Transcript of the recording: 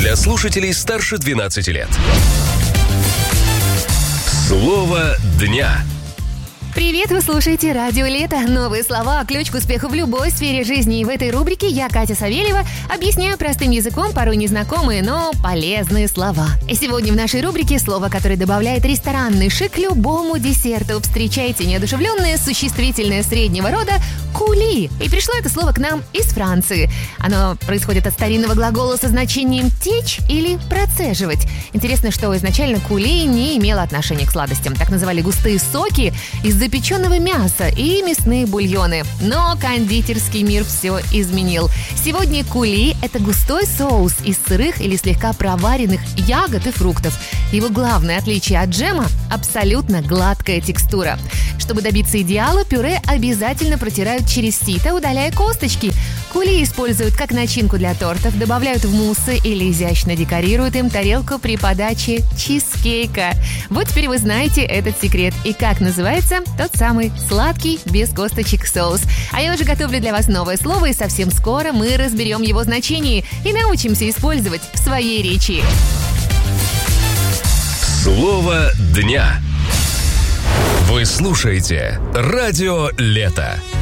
Для слушателей старше 12 лет. Слово дня. Привет, вы слушаете «Радио Лето». Новые слова, ключ к успеху в любой сфере жизни. И в этой рубрике я, Катя Савельева, объясняю простым языком порой незнакомые, но полезные слова. И сегодня в нашей рубрике слово, которое добавляет ресторанный шик любому десерту. Встречайте неодушевленное существительное среднего рода «кули». И пришло это слово к нам из Франции. Оно происходит от старинного глагола со значением «течь» или «процеживать». Интересно, что изначально «кули» не имело отношения к сладостям. Так называли густые соки из запеченного мяса и мясные бульоны. Но кондитерский мир все изменил. Сегодня кули – это густой соус из сырых или слегка проваренных ягод и фруктов. Его главное отличие от джема – абсолютно гладкая текстура. Чтобы добиться идеала, пюре обязательно протирают через сито, удаляя косточки. Кули используют как начинку для тортов, добавляют в муссы или изящно декорируют им тарелку при подаче чизкейка. Вот теперь вы знаете этот секрет и как называется тот самый сладкий без косточек соус. А я уже готовлю для вас новое слово, и совсем скоро мы разберем его значение и научимся использовать в своей речи. Слово дня. Вы слушаете «Радио Лето».